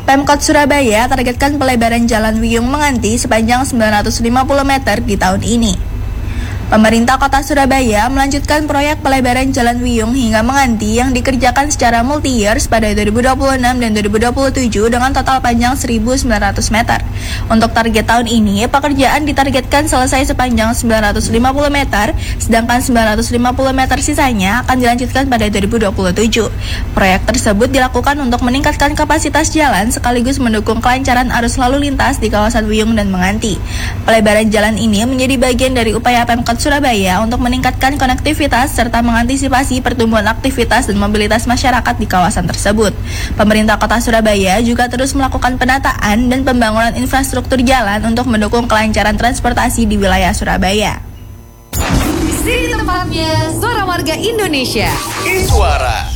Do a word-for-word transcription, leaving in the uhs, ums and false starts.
Pemkot Surabaya targetkan pelebaran Jalan Wiyung Menganti sepanjang sembilan ratus lima puluh meter di tahun ini. Pemerintah Kota Surabaya melanjutkan proyek pelebaran Jalan Wiyung hingga Menganti yang dikerjakan secara multi-years pada dua ribu dua puluh enam dan dua ribu dua puluh tujuh dengan total panjang seribu sembilan ratus meter. Untuk target tahun ini, pekerjaan ditargetkan selesai sepanjang sembilan ratus lima puluh meter, sedangkan sembilan ratus lima puluh meter sisanya akan dilanjutkan pada dua ribu dua puluh tujuh. Proyek tersebut dilakukan untuk meningkatkan kapasitas jalan sekaligus mendukung kelancaran arus lalu lintas di kawasan Wiyung dan Menganti. Pelebaran jalan ini menjadi bagian dari upaya Pemkot Surabaya untuk meningkatkan konektivitas serta mengantisipasi pertumbuhan aktivitas dan mobilitas masyarakat di kawasan tersebut. Pemerintah Kota Surabaya juga terus melakukan penataan dan pembangunan infrastruktur jalan untuk mendukung kelancaran transportasi di wilayah Surabaya. Di sini tempatnya Suara Warga Indonesia. Suara